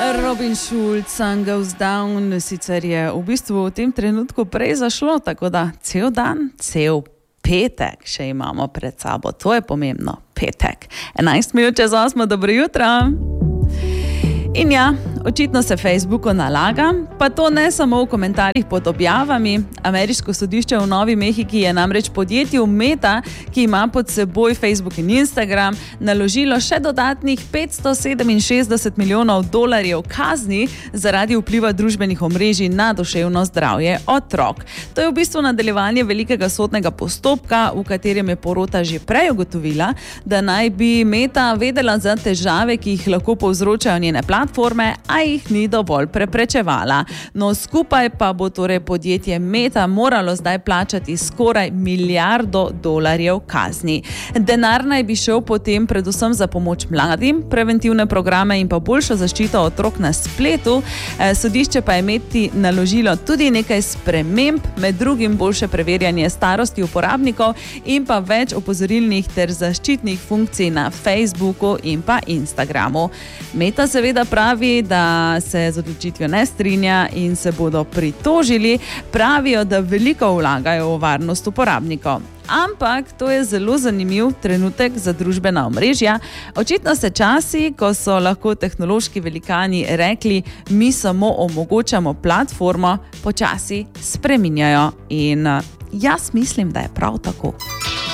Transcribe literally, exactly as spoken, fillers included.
Robin Schulz, Sun Goes Down, sicer je v bistvu v tem trenutku prej zašlo, tako da cel dan, cel petek še imamo pred sabo. To je pomembno, petek. enajst minut čez osmo, dobro jutro. In ja, očitno se Facebooku nalaga, pa to ne samo v komentarjih pod objavami. Ameriško sodišče v Novi Mehiki je namreč podjetju Meta, ki ima pod seboj Facebook in Instagram, naložilo še dodatnih petsto sedeminšestdeset milijonov dolarjev kazni zaradi vpliva družbenih omrežij na duševno zdravje otrok. To je v bistvu nadaljevanje velikega sodnega postopka, v katerem je porota že prej ugotovila, da naj bi Meta vedela za težave, ki jih lahko povzročajo njene platforme, platforme, a jih ni dovolj preprečevala. No, skupaj pa bo torej podjetje Meta moralo zdaj plačati skoraj milijardo dolarjev kazni. Denar naj bi šel potem predvsem za pomoč mladim, preventivne programe in pa boljšo zaščito otrok na spletu. Sodišče pa je Meti naložilo tudi nekaj sprememb, med drugim boljše preverjanje starosti uporabnikov in pa več opozorilnih ter zaščitnih funkcij na Facebooku in pa Instagramu. Meta seveda pravi, da se z odločitvijo ne strinja in se bodo pritožili. Pravijo, da veliko vlagajo v varnost uporabnikov. Ampak to je zelo zanimiv trenutek za družbena omrežja. Očitno se časi, ko so lahko tehnološki velikani rekli, mi samo omogočamo platformo, počasi spreminjajo. In jaz mislim, da je prav tako.